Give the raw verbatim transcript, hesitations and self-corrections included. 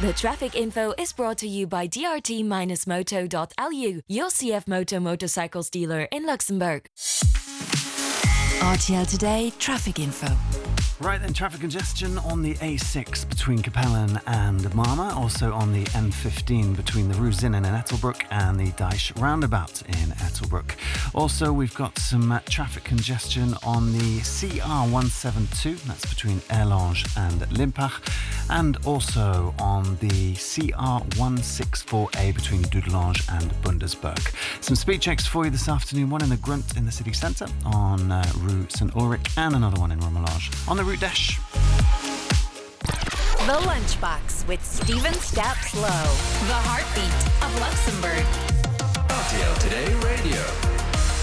The traffic info is brought to you by d r t dash moto dot l u, your C F Moto motorcycles dealer in Luxembourg. R T L Today traffic info. Right then, traffic congestion on the A six between Capellen and Marma, also on the N fifteen between the Rue Zinnen in Ettelbruck and the Dyche roundabout in Ettelbruck. Also, we've got some uh, traffic congestion on the C R one seventy-two, that's between Erlange and Limpach, and also on the C R one sixty-four A between Dudelange and Bundesberg. Some speed checks for you this afternoon, one in the Grunt in the city centre on uh, Rue Saint Ulrich, and another one in Romelage on the Rue Desch. The Lunchbox with Stephen Staps Low, the heartbeat of Luxembourg. R T L Today Radio.